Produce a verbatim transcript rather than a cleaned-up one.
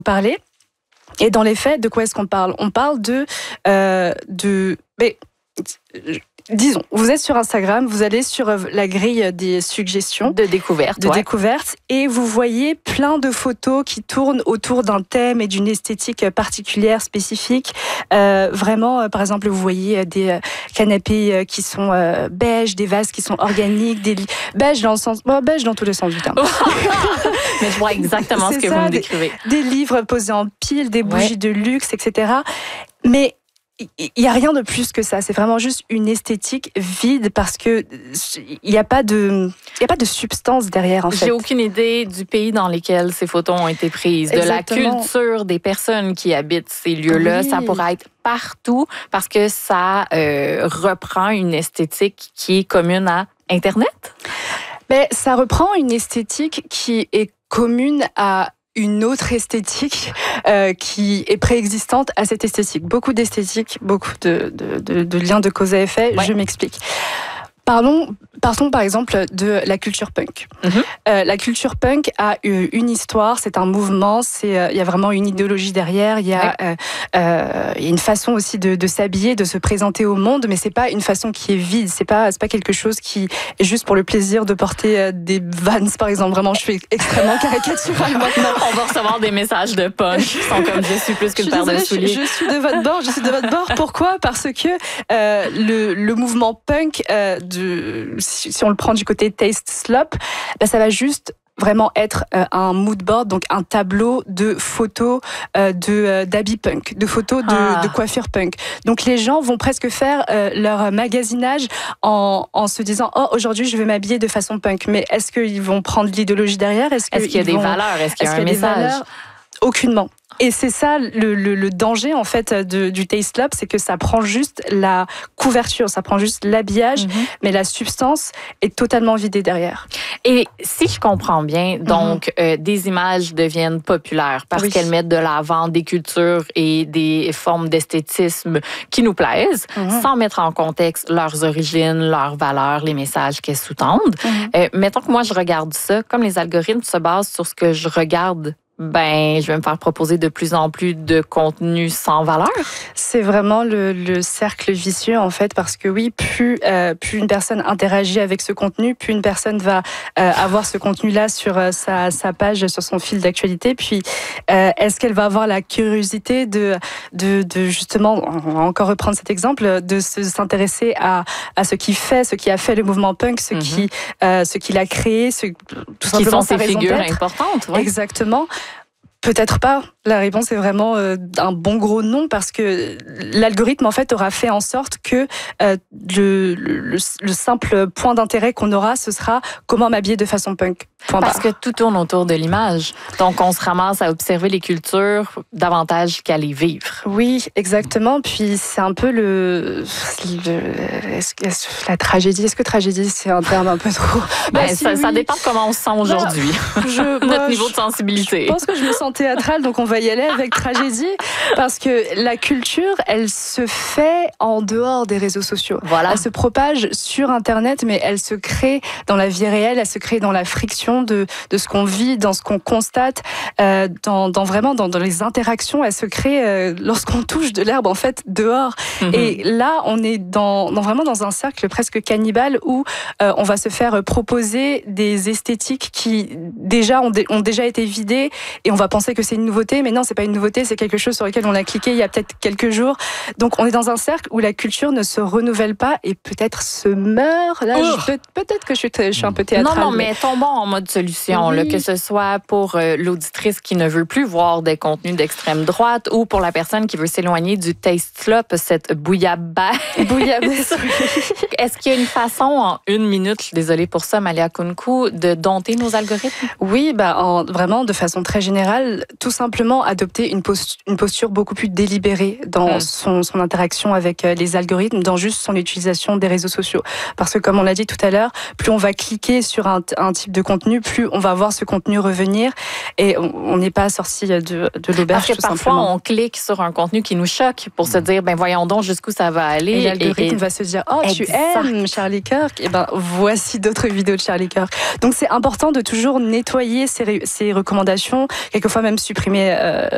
parler. Et dans les faits, de quoi est-ce qu'on parle? On parle de... Euh, de mais, disons, vous êtes sur Instagram, vous allez sur la grille des suggestions. De découverte. De ouais. découverte. Et vous voyez plein de photos qui tournent autour d'un thème et d'une esthétique particulière, spécifique. Euh, vraiment, euh, par exemple, vous voyez des euh, canapés euh, qui sont euh, beige, des vases qui sont organiques, des lits beige dans le sens... Bon, beige dans tous les sens du terme. Mais je vois exactement C'est ce que ça, vous me des, décrivez. Des livres posés en pile, des bougies ouais. de luxe, et cetera. Mais il n'y a rien de plus que ça. C'est vraiment juste une esthétique vide parce que il n'y a pas de, il y a pas de substance derrière, en fait. J'ai aucune idée du pays dans lequel ces photos ont été prises, Exactement. de la culture des personnes qui habitent ces lieux-là. Oui. Ça pourrait être partout parce que ça euh, reprend une esthétique qui est commune à Internet. Mais ça reprend une esthétique qui est commune à une autre esthétique euh, qui est préexistante à cette esthétique. Beaucoup d'esthétiques, beaucoup de, de, de, de liens de cause à effet. Ouais. Je m'explique. Parlons, partons par exemple de la culture punk. Mm-hmm. Euh, la culture punk a une histoire, c'est un mouvement, c'est, euh, il y a vraiment une idéologie derrière, il y a, ouais. euh, euh, il y a une façon aussi de, de s'habiller, de se présenter au monde, mais c'est pas une façon qui est vide, c'est pas, c'est pas quelque chose qui est juste pour le plaisir de porter euh, des Vans par exemple. Vraiment, je suis extrêmement caricaturale maintenant. On va recevoir des messages de punch qui sont comme je suis plus qu'une paire de souliers. Je, je suis de votre bord, je suis de votre bord. Pourquoi? Parce que euh, le, le mouvement punk euh, de, si, si on le prend du côté taste slop, ben ça va juste vraiment être euh, un mood board, donc un tableau de photos euh, de euh, d'habits punk, de photos de, ah. de coiffure punk. Donc les gens vont presque faire euh, leur magasinage en, en se disant oh aujourd'hui je vais m'habiller de façon punk. Mais est-ce qu'ils vont prendre l'idéologie derrière? Est-ce, est-ce qu'il y a des vont... valeurs? Est-ce qu'il y a est-ce un qu'il y a message? Aucunement. Et c'est ça le, le, le danger en fait de, du taste slop, c'est que ça prend juste la couverture, ça prend juste l'habillage, mm-hmm. mais la substance est totalement vidée derrière. Et si je comprends bien, donc mm-hmm. euh, des images deviennent populaires parce oui. qu'elles mettent de l'avant des cultures et des formes d'esthétisme qui nous plaisent, mm-hmm. sans mettre en contexte leurs origines, leurs valeurs, les messages qu'elles sous-tendent. Mm-hmm. Euh, mettons que moi je regarde ça, comme les algorithmes se basent sur ce que je regarde. Ben, je vais me faire proposer de plus en plus de contenu sans valeur. C'est vraiment le, le cercle vicieux, en fait, parce que oui, plus, euh, plus une personne interagit avec ce contenu, plus une personne va euh, avoir ce contenu-là sur euh, sa, sa page, sur son fil d'actualité. Puis, euh, est-ce qu'elle va avoir la curiosité de, de, de justement, on va encore reprendre cet exemple, de se, s'intéresser à, à ce qui fait, ce qui a fait le mouvement punk, ce, mm-hmm. qui, euh, ce qui l'a créé, ce, tout qui sont ces figures importantes. Ouais. Exactement. Peut-être pas. La réponse est vraiment euh, un bon gros non parce que l'algorithme en fait aura fait en sorte que euh, le, le, le simple point d'intérêt qu'on aura, ce sera comment m'habiller de façon punk. Point parce barre. Que tout tourne autour de l'image. Donc on se ramasse à observer les cultures davantage qu'à les vivre. Oui, exactement. Puis c'est un peu le, le est-ce, est-ce, la tragédie. Est-ce que tragédie c'est un terme un peu trop ben, bah, si, ça, oui. ça dépend de comment on se sent aujourd'hui. Bah, je, Notre moi, niveau de sensibilité. Je pense que je me sens théâtrale, donc on va y aller avec tragédie parce que la culture, elle se fait en dehors des réseaux sociaux. Voilà. Elle se propage sur Internet, mais elle se crée dans la vie réelle, elle se crée dans la friction de, de ce qu'on vit, dans ce qu'on constate, euh, dans, dans vraiment dans, dans les interactions. Elle se crée euh, lorsqu'on touche de l'herbe en fait dehors. Mm-hmm. Et là, on est dans, dans vraiment dans un cercle presque cannibale où euh, on va se faire proposer des esthétiques qui déjà ont, ont déjà été vidées et on va penser que c'est une nouveauté, mais non, c'est pas une nouveauté, c'est quelque chose sur lequel on a cliqué il y a peut-être quelques jours. Donc on est dans un cercle où la culture ne se renouvelle pas et peut-être se meurt. Là, je, peut, peut-être que je suis, je suis un peu théâtrale. Non, non, mais, mais tombons en mode solution, oui. là, que ce soit pour euh, l'auditrice qui ne veut plus voir des contenus d'extrême droite ou pour la personne qui veut s'éloigner du taste slop, cette bouillabaisse. Bouillabaisse. Est-ce qu'il y a une façon, en une minute, je suis désolée pour ça, Malia Kounkou, de dompter nos algorithmes? Oui, bah, en, vraiment, de façon très générale, tout simplement adopter une posture, une posture beaucoup plus délibérée dans mmh. son, son interaction avec les algorithmes, dans juste son utilisation des réseaux sociaux. Parce que comme on l'a dit tout à l'heure, plus on va cliquer sur un, un type de contenu, plus on va voir ce contenu revenir et on n'est pas sorti de, de l'auberge. Parce que tout parfois simplement. on clique sur un contenu qui nous choque pour se dire ben voyons donc jusqu'où ça va aller. Et l'algorithme et, et... va se dire oh exact. Tu aimes Charlie Kirk, et ben voici d'autres vidéos de Charlie Kirk. Donc c'est important de toujours nettoyer ces, ces recommandations, quelquefois même supprimer euh,